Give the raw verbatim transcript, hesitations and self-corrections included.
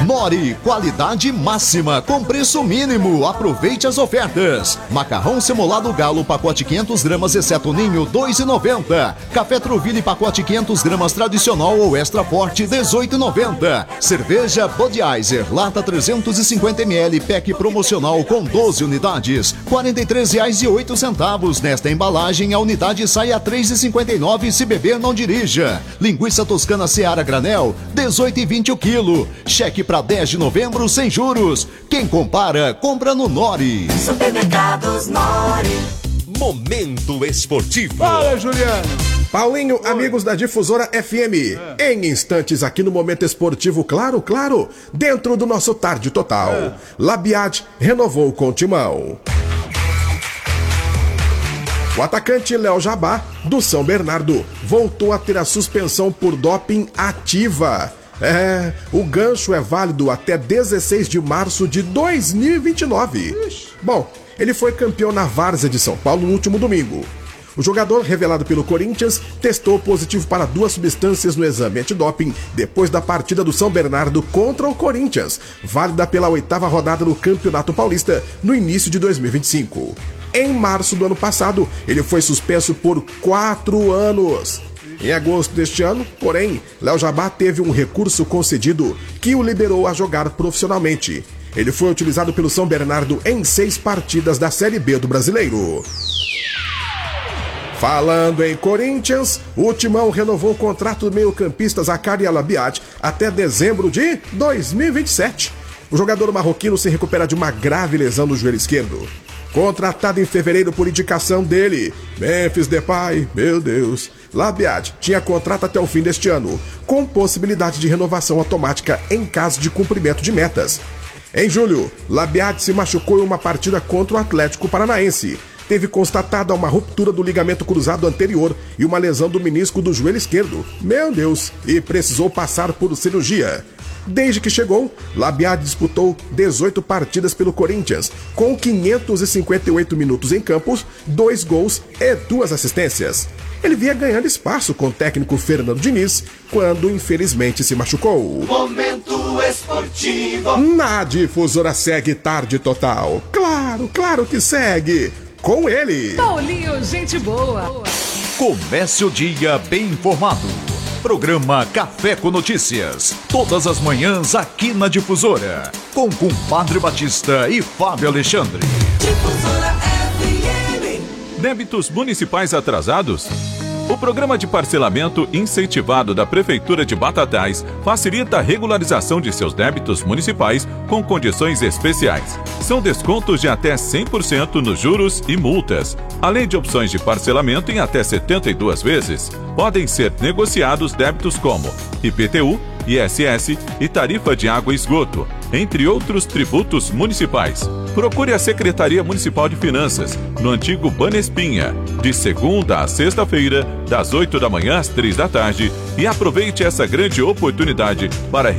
Nori, qualidade máxima com preço mínimo. Aproveite as ofertas. Macarrão semolado Galo, pacote quinhentas gramas, exceto ninho, dois reais e noventa centavos. Café Troville, pacote quinhentas gramas, tradicional ou extra forte, dezoito reais e noventa centavos. Cerveja Budweiser, lata trezentos e cinquenta mililitros, pack promocional com doze unidades, quarenta e três reais e oito centavos. Nesta embalagem, a unidade sai a três reais e cinquenta e nove centavos. Se beber, não dirija. Linguiça toscana Seara Granel, dezoito reais e vinte centavos o quilo. Cheque para dez de novembro sem juros. Quem compara, compra no Nori. Supermercados Nori. Momento esportivo. Fala, Juliano. Paulinho, Oi. Amigos da Difusora F M. É. Em instantes aqui no Momento Esportivo, claro, claro, dentro do nosso Tarde Total. É. Labiat renovou com o Timão. O atacante Léo Jabá, do São Bernardo, voltou a ter a suspensão por doping ativa. É, o gancho é válido até dezesseis de março de dois mil e vinte e nove. Ixi. Bom, ele foi campeão na Várzea de São Paulo no último domingo. O jogador, revelado pelo Corinthians, testou positivo para duas substâncias no exame antidoping depois da partida do São Bernardo contra o Corinthians, válida pela oitava rodada do Campeonato Paulista, no início de dois mil e vinte e cinco. Em março do ano passado, ele foi suspenso por quatro anos. Em agosto deste ano, porém, Léo Jabá teve um recurso concedido que o liberou a jogar profissionalmente. Ele foi utilizado pelo São Bernardo em seis partidas da Série B do Brasileiro. Falando em Corinthians, o Timão renovou o contrato do meio-campista Zaccaria Labiat até dezembro de dois mil e vinte e sete. O jogador marroquino se recupera de uma grave lesão no joelho esquerdo. Contratado em fevereiro por indicação dele, Memphis Depay, meu Deus, Labiat tinha contrato até o fim deste ano, com possibilidade de renovação automática em caso de cumprimento de metas. Em julho, Labiat se machucou em uma partida contra o Atlético Paranaense. Teve constatada uma ruptura do ligamento cruzado anterior e uma lesão do menisco do joelho esquerdo, meu Deus, e precisou passar por cirurgia. Desde que chegou, Labiat disputou dezoito partidas pelo Corinthians, com quinhentos e cinquenta e oito minutos em campos, dois gols e duas assistências. Ele vinha ganhando espaço com o técnico Fernando Diniz, quando infelizmente se machucou. Momento esportivo. Na Difusora segue Tarde Total. Claro, claro que segue. Com ele, Paulinho, gente boa. Comece o dia bem informado. Programa Café com Notícias, todas as manhãs aqui na Difusora, com Compadre Batista e Fábio Alexandre. Difusora F M. Débitos municipais atrasados? O programa de parcelamento incentivado da Prefeitura de Batatais facilita a regularização de seus débitos municipais com condições especiais. São descontos de até cem por cento nos juros e multas, além de opções de parcelamento em até setenta e duas vezes. Podem ser negociados débitos como I P T U, I S S e tarifa de água e esgoto, entre outros tributos municipais. Procure a Secretaria Municipal de Finanças, no antigo Banespinha, de segunda a sexta-feira, das oito da manhã às três da tarde, e aproveite essa grande oportunidade para